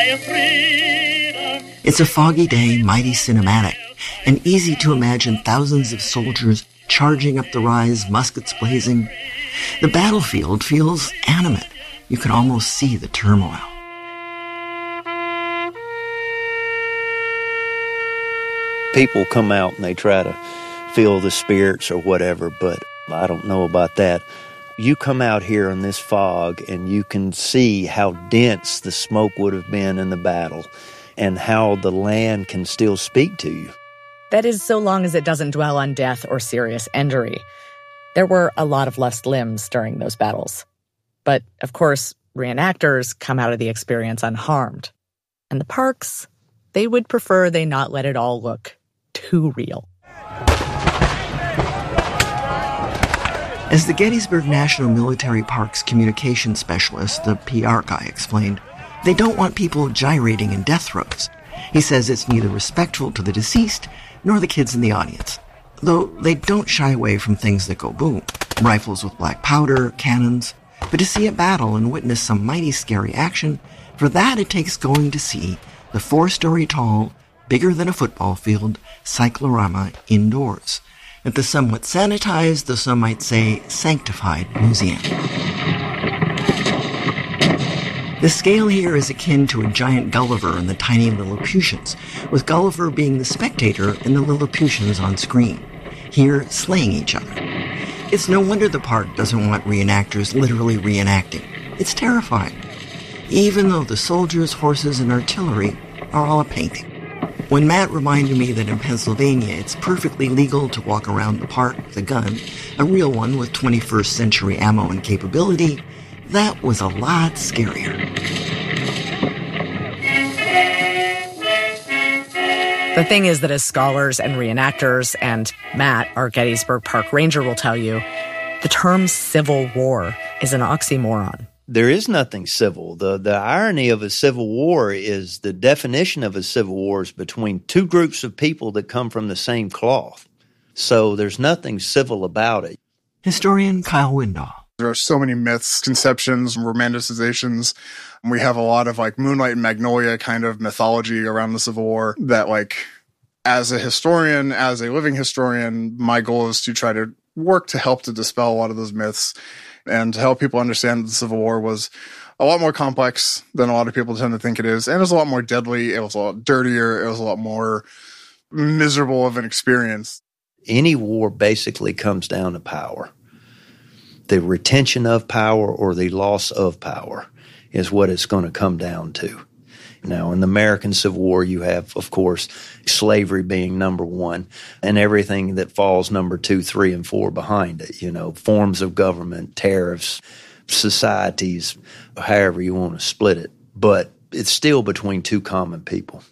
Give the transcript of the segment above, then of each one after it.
It's a foggy day, mighty cinematic, and easy to imagine thousands of soldiers charging up the rise, muskets blazing. The battlefield feels animate. You can almost see the turmoil. People come out and they try to feel the spirits or whatever, but I don't know about that. You come out here in this fog and you can see how dense the smoke would have been in the battle and how the land can still speak to you. That is, so long as it doesn't dwell on death or serious injury. There were a lot of lost limbs during those battles. But, of course, reenactors come out of the experience unharmed. And the parks, they would prefer they not let it all look too real. As the Gettysburg National Military Park's communications specialist, the PR guy, explained, they don't want people gyrating in death throes. He says it's neither respectful to the deceased nor the kids in the audience. Though they don't shy away from things that go boom. Rifles with black powder, cannons. But to see a battle and witness some mighty scary action, for that it takes going to see the 4-story tall, bigger than a football field, cyclorama indoors at the somewhat sanitized, though some might say sanctified, museum. The scale here is akin to a giant Gulliver and the tiny Lilliputians, with Gulliver being the spectator and the Lilliputians on screen, here slaying each other. It's no wonder the park doesn't want reenactors literally reenacting. It's terrifying, even though the soldiers, horses, and artillery are all a painting. When Matt reminded me that in Pennsylvania it's perfectly legal to walk around the park with a gun, a real one with 21st century ammo and capability, that was a lot scarier. The thing is that as scholars and reenactors, and Matt, our Gettysburg Park Ranger, will tell you, the term Civil War is an oxymoron. There is nothing civil. The irony of a civil war is the definition of a civil war is between two groups of people that come from the same cloth. So there's nothing civil about it. Historian Kyle Windahl. There are so many myths, conceptions, romanticizations. We have a lot of like Moonlight and Magnolia kind of mythology around the Civil War that, like, as a historian, as a living historian, my goal is to try to work to help to dispel a lot of those myths and to help people understand that the Civil War was a lot more complex than a lot of people tend to think it is. And it was a lot more deadly. It was a lot dirtier. It was a lot more miserable of an experience. Any war basically comes down to power. The retention of power or the loss of power is what it's going to come down to. Now, in the American Civil War, you have, of course, slavery being number one and everything that falls number 2, 3, and 4 behind it. You know, forms of government, tariffs, societies, however you want to split it. But it's still between two common people.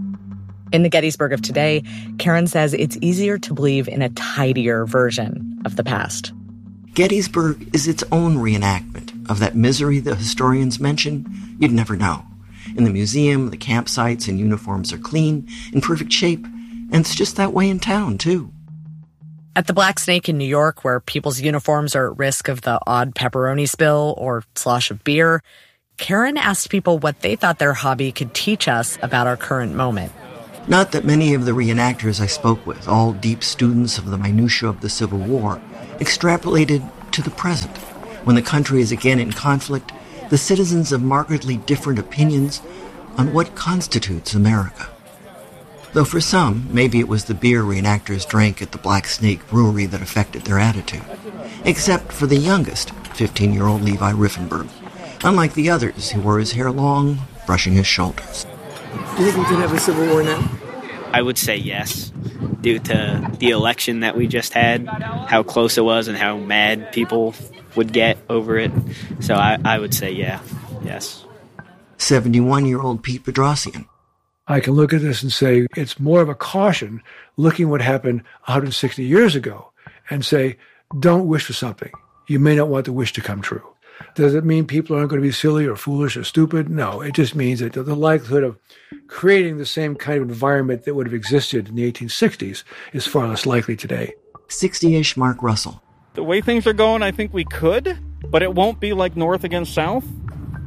In the Gettysburg of today, Karen says it's easier to believe in a tidier version of the past. Gettysburg is its own reenactment of that misery the historians mention. You'd never know. In the museum, the campsites and uniforms are clean, in perfect shape, and it's just that way in town, too. At the Black Snake in New York, where people's uniforms are at risk of the odd pepperoni spill or slosh of beer, Karen asked people what they thought their hobby could teach us about our current moment. Not that many of the reenactors I spoke with, all deep students of the minutiae of the Civil War, extrapolated to the present. When the country is again in conflict, the citizens have markedly different opinions on what constitutes America. Though for some, maybe it was the beer reenactors drank at the Black Snake Brewery that affected their attitude. Except for the youngest, 15-year-old Levi Riffenberg, unlike the others who wore his hair long, brushing his shoulders. Do you think we could have a Civil War now? I would say yes, due to the election that we just had, how close it was and how mad people would get over it. So I would say yes. 71-year-old Pete Bedrosian. I can look at this and say it's more of a caution looking what happened 160 years ago and say, don't wish for something. You may not want the wish to come true. Does it mean people aren't going to be silly or foolish or stupid? No, it just means that the likelihood of creating the same kind of environment that would have existed in the 1860s is far less likely today. 60-ish Mark Russell. The way things are going, I think we could, but it won't be like North against South.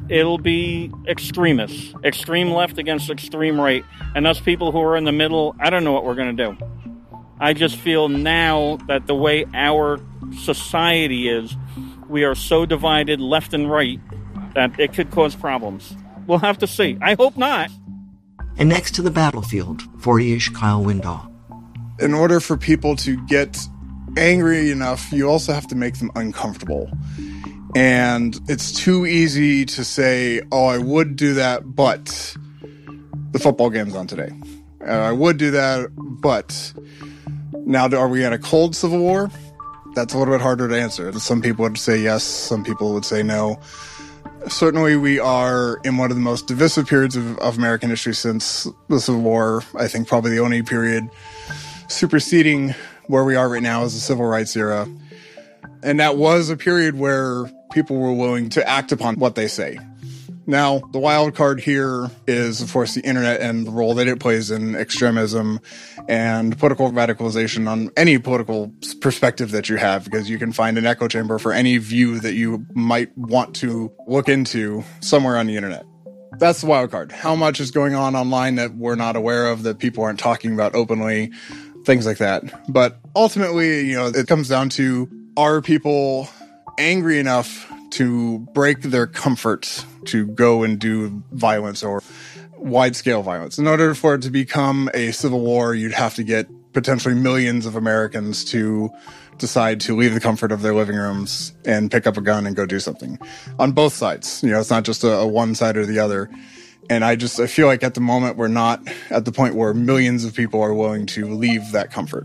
it'll be extremists, extreme left against extreme right. And us people who are in the middle, I don't know what we're going to do. I just feel now that the way our society is, we are so divided left and right that it could cause problems. We'll have to see. I hope not. And next to the battlefield, 40-ish Kyle Windahl. In order for people to get angry enough, you also have to make them uncomfortable. And it's too easy to say, oh, I would do that, but the football game's on today. I would do that, but now are we at a cold civil war? That's a little bit harder to answer. Some people would say yes, some people would say no. Certainly we are in one of the most divisive periods of American history since the Civil War. I think probably the only period superseding where we are right now is the Civil Rights era. And that was a period where people were willing to act upon what they say. Now, the wild card here is, of course, the internet and the role that it plays in extremism and political radicalization on any political perspective that you have, because you can find an echo chamber for any view that you might want to look into somewhere on the internet. That's the wild card. How much is going on online that we're not aware of, that people aren't talking about openly, things like that. But ultimately, it comes down to, are people angry enough to break their comfort to go and do violence or wide-scale violence? In order for it to become a civil war, you'd have to get potentially millions of Americans to decide to leave the comfort of their living rooms and pick up a gun and go do something. On both sides. It's not just a one side or the other. And I feel like at the moment we're not at the point where millions of people are willing to leave that comfort.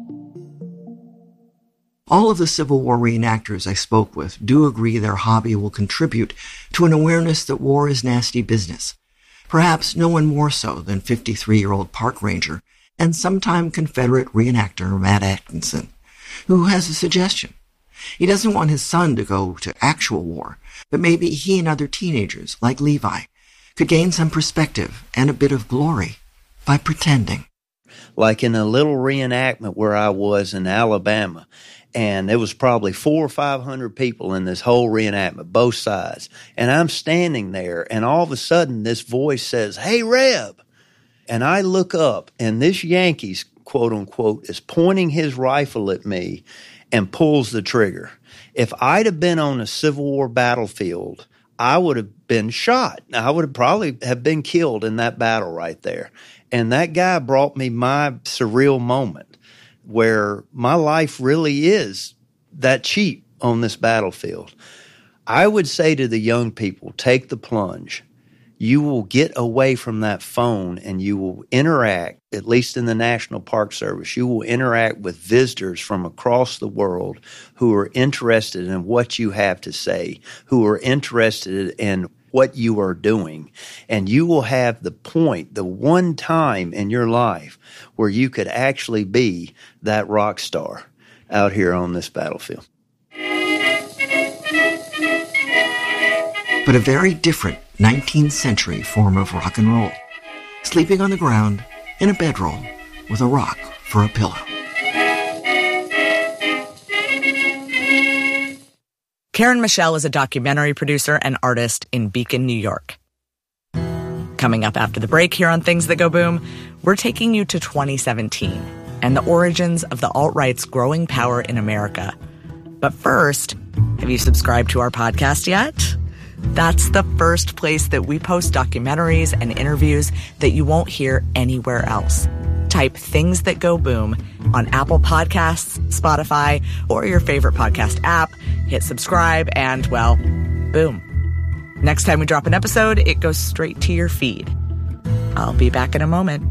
All of the Civil War reenactors I spoke with do agree their hobby will contribute to an awareness that war is nasty business. Perhaps no one more so than 53-year-old park ranger and sometime Confederate reenactor Matt Atkinson, who has a suggestion. He doesn't want his son to go to actual war, but maybe he and other teenagers, like Levi, could gain some perspective and a bit of glory by pretending. Like in a little reenactment where I was in Alabama, and there was probably 400 or 500 people in this whole reenactment, both sides. And I'm standing there, and all of a sudden this voice says, "Hey, Reb." And I look up, and this Yankees, quote unquote, is pointing his rifle at me and pulls the trigger. If I'd have been on a Civil War battlefield, I would have been shot. I would have probably have been killed in that battle right there. And that guy brought me my surreal moment where my life really is that cheap on this battlefield. I would say to the young people, take the plunge. You will get away from that phone and you will interact, at least in the National Park Service, you will interact with visitors from across the world who are interested in what you have to say, who are interested in what you are doing. And you will have the point, the one time in your life where you could actually be that rock star out here on this battlefield. But a very different 19th century form of rock and roll, sleeping on the ground in a bedroll with a rock for a pillow. Karen Michelle is a documentary producer and artist in Beacon, New York. Coming up after the break here on Things That Go Boom, we're taking you to 2017 and the origins of the alt-right's growing power in America. But first, have you subscribed to our podcast yet? That's the first place that we post documentaries and interviews that you won't hear anywhere else. Type Things That Go Boom on Apple Podcasts, Spotify, or your favorite podcast app. Hit subscribe and, well, boom. Next time we drop an episode, it goes straight to your feed. I'll be back in a moment.